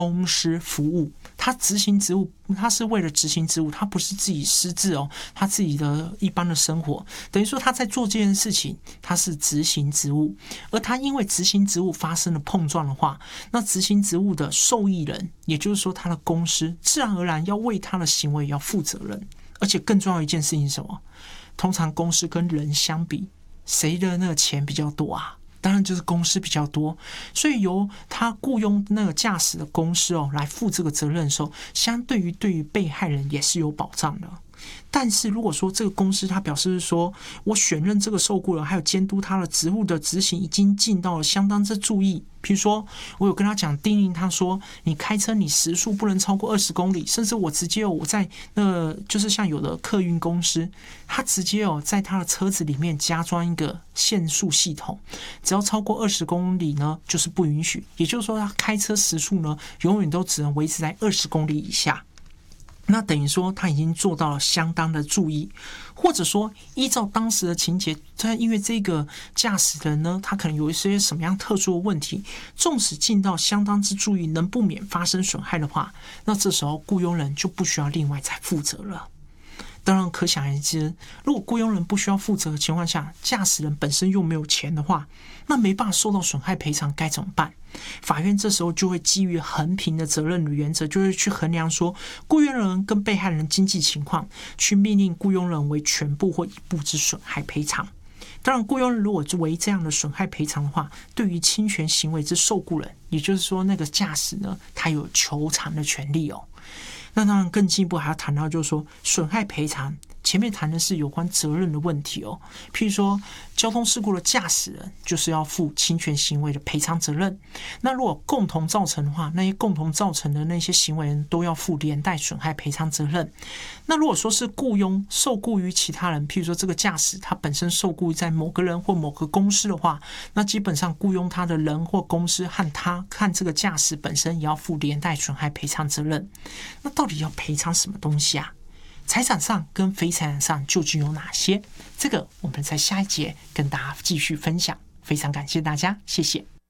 公司服务，他执行职务，他是为了执行职务，他不是自己私自他自己的一般的生活，等于说他在做这件事情，他是执行职务，而他因为执行职务发生了碰撞的话，那执行职务的受益人，也就是说他的公司，自然而然要为他的行为要负责任，而且更重要一件事情是什么？通常公司跟人相比，谁的那个钱比较多啊？当然就是公司比较多，所以由他雇佣那个驾驶的公司来负这个责任的时候，相对于被害人也是有保障的。但是如果说这个公司他表示说，我选任这个受雇人还有监督他的职务的执行已经尽到了相当之注意，比如说我有跟他讲叮咛他说，你开车你时速不能超过20公里，甚至我直接我在就是像有的客运公司，他直接在他的车子里面加装一个限速系统，只要超过20公里呢就是不允许，也就是说他开车时速呢永远都只能维持在20公里以下。那等于说他已经做到了相当的注意，或者说依照当时的情节，因为这个驾驶人呢，他可能有一些什么样特殊的问题，纵使尽到相当之注意，能不免发生损害的话，那这时候雇佣人就不需要另外再负责了。当然可想而知，如果雇佣人不需要负责的情况下，驾驶人本身又没有钱的话，那没办法受到损害赔偿该怎么办？法院这时候就会基于衡平的责任的原则，就会去衡量说雇佣人跟被害人经济情况，去命令雇佣人为全部或一部之损害赔偿。当然，雇佣人如果为这样的损害赔偿的话，对于侵权行为之受雇人，也就是说那个驾驶呢，他有求偿的权利那当然更进一步还要谈到就是说损害赔偿，前面谈的是有关责任的问题譬如说交通事故的驾驶人就是要负侵权行为的赔偿责任，那如果共同造成的话，那些共同造成的那些行为人都要负连带损害赔偿责任。那如果说是雇佣受雇于其他人，譬如说这个驾驶他本身受雇在某个人或某个公司的话，那基本上雇佣他的人或公司和这个驾驶本身也要负连带损害赔偿责任。那到底要赔偿什么东西啊？财产上跟非财产上究竟有哪些？这个我们在下一节跟大家继续分享。非常感谢大家，谢谢。